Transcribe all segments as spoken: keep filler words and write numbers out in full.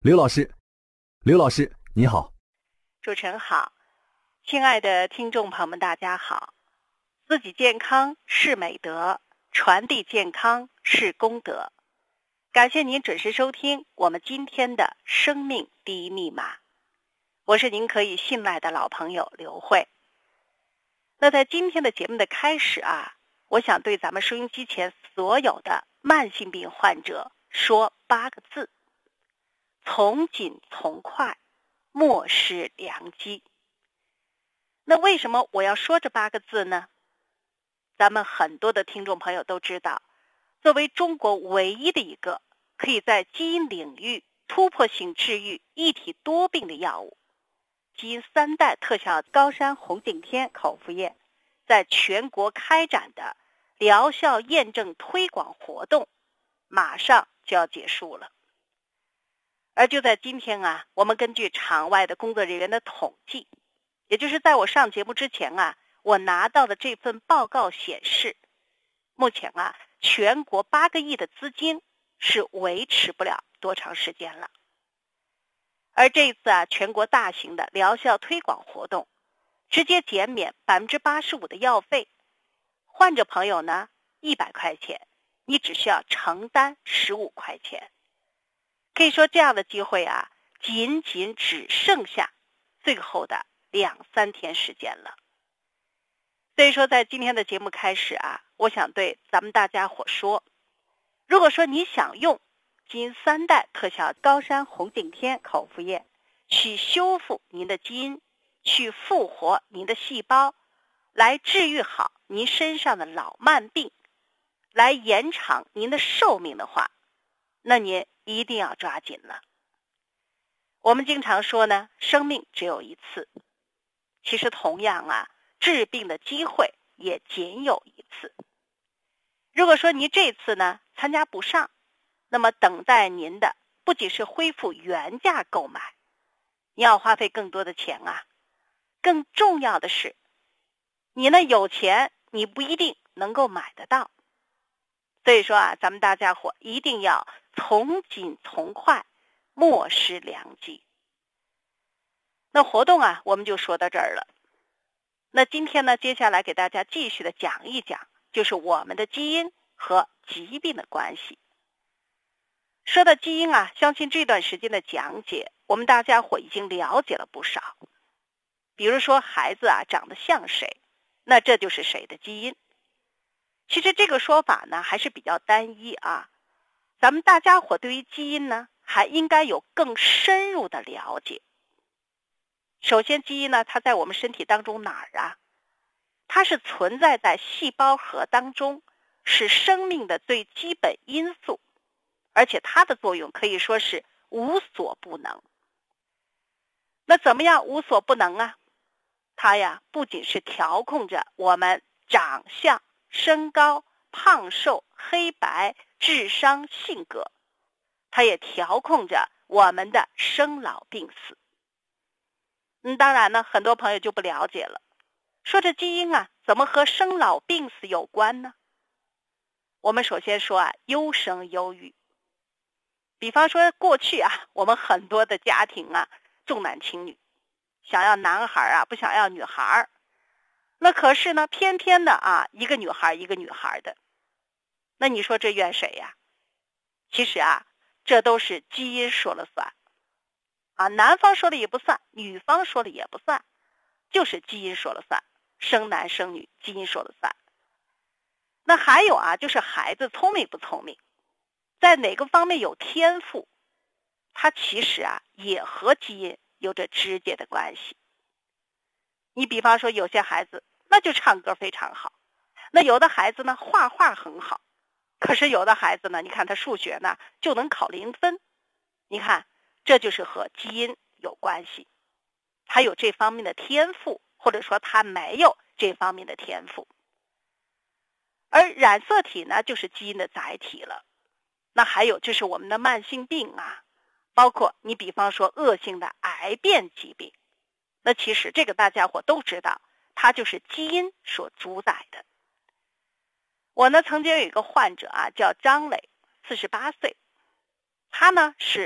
刘老师，刘老师，你好。 主持人好，亲爱的听众朋友们，大家好。自己健康是美德，传递健康是功德。感谢您准时收听我们今天的生命第一密码，我是您可以信赖的老朋友刘慧。那在今天的节目的开始啊，我想对咱们收音机前所有的慢性病患者说八个字：从紧从快，莫失良机。那为什么我要说这八个字呢？咱们很多的听众朋友都知道，作为中国唯一的一个可以在基因领域突破性治愈一体多病的药物，基因三代特效高山红景天口服液在全国开展的疗效验证推广活动马上就要结束了。而就在今天啊，我们根据场外的工作人员的统计，也就是在我上节目之前啊，我拿到的这份报告显示，目前啊，全国八个亿的资金是维持不了多长时间了。而这一次啊，全国大型的疗效推广活动，直接减免百分之八十五的药费，患者朋友呢，一百块钱，你只需要承担十五块钱。可以说这样的机会啊，仅仅只剩下最后的两三天时间了。所以说在今天的节目开始啊，我想对咱们大家伙说，如果说你想用基因三代特效高山红景天口服液去修复您的基因，去复活您的细胞，来治愈好您身上的老慢病，来延长您的寿命的话，那您一定要抓紧了。我们经常说呢，生命只有一次，其实同样啊，治病的机会也仅有一次。如果说您这次呢参加不上，那么等待您的不仅是恢复原价购买，你要花费更多的钱啊。更重要的是，你呢有钱，你不一定能够买得到。所以说啊，咱们大家伙一定要从紧从快，莫失良机。那活动啊，我们就说到这儿了。那今天呢，接下来给大家继续的讲一讲，就是我们的基因和疾病的关系。说到基因啊，相信这段时间的讲解，我们大家伙已经了解了不少。比如说孩子啊长得像谁，那这就是谁的基因。其实这个说法呢还是比较单一啊，咱们大家伙对于基因呢还应该有更深入的了解。首先基因呢，它在我们身体当中哪儿啊？它是存在在细胞核当中，是生命的最基本因素，而且它的作用可以说是无所不能。那怎么样无所不能啊？它呀不仅是调控着我们长相、身高、胖瘦、黑白、智商、性格，它也调控着我们的生老病死。嗯，当然呢，很多朋友就不了解了，说这基因啊，怎么和生老病死有关呢？我们首先说啊，优生优育。比方说过去啊，我们很多的家庭啊，重男轻女，想要男孩啊，不想要女孩。那可是呢，偏偏的啊，一个女孩一个女孩的。那你说这怨谁呀？其实啊，这都是基因说了算。啊，男方说的也不算，女方说的也不算，就是基因说了算，生男生女，基因说了算。那还有啊，就是孩子聪明不聪明，在哪个方面有天赋，它其实啊也和基因有着直接的关系。你比方说有些孩子那就唱歌非常好，那有的孩子呢画画很好，可是有的孩子呢，你看他数学呢就能考零分，你看这就是和基因有关系，他有这方面的天赋，或者说他没有这方面的天赋。而染色体呢就是基因的载体了。那还有就是我们的慢性病啊，包括你比方说恶性的癌变疾病，那其实这个大家伙都知道，它就是基因所主宰的。我呢曾经有一个患者啊，叫张磊，四十八岁，他呢是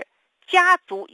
家族